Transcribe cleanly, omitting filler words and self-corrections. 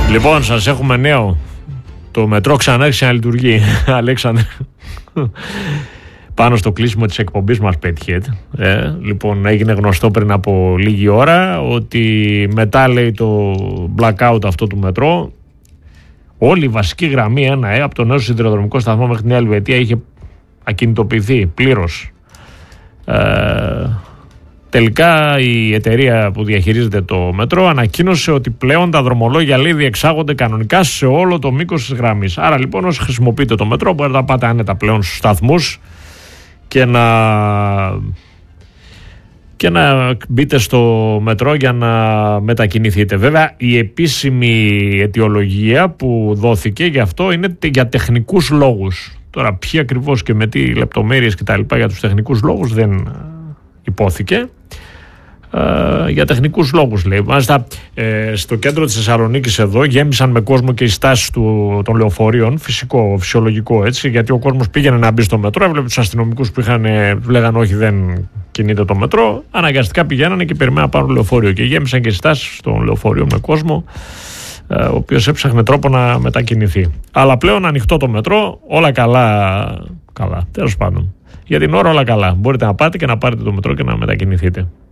Λοιπόν, σας έχουμε νέο. Το μετρό ξανά άρχισε να λειτουργεί. Αλέξανδρε, πάνω στο κλείσιμο της εκπομπής μας πέτυχε. Λοιπόν, έγινε γνωστό πριν από λίγη ώρα ότι μετά, λέει, το blackout αυτό του μετρό, όλη η βασική γραμμή 1 από το νέο σιδηροδρομικό σταθμό μέχρι τη Νέα Ελβετία είχε ακινητοποιηθεί πλήρως. Τελικά η εταιρεία που διαχειρίζεται το μετρό ανακοίνωσε ότι πλέον τα δρομολόγια, λέει, διεξάγονται κανονικά σε όλο το μήκος της γραμμής. Άρα λοιπόν, όσοι χρησιμοποιείτε το μετρό, μπορείτε να πάτε άνετα πλέον στους σταθμούς και να μπείτε στο μετρό για να μετακινηθείτε. Βέβαια, η επίσημη αιτιολογία που δόθηκε γι' αυτό είναι για τεχνικούς λόγους. Τώρα, ποιοι ακριβώς και με τι λεπτομέρειες και τα λοιπά για τους τεχνικούς λόγους δεν υπόθηκε. Για τεχνικούς λόγους, λέει. Μάλιστα, στο κέντρο της Θεσσαλονίκης εδώ γέμισαν με κόσμο και οι στάσεις των λεωφορείων, φυσιολογικό έτσι, γιατί ο κόσμος πήγαινε να μπει στο μετρό, έβλεπε τους αστυνομικούς που λέγανε όχι, δεν κινείται το μετρό, αναγκαστικά πηγαίνανε και περιμέναν πάνω λεωφορείο και γέμισαν και οι στάσεις των λεωφορείων με κόσμο, ο οποίος έψαχνε τρόπο να μετακινηθεί. Αλλά πλέον ανοιχτό το μετρό, όλα καλά, τέλος πάντων. Για την ώρα όλα καλά. Μπορείτε να πάτε και να πάρετε το μετρό και να μετακινηθείτε.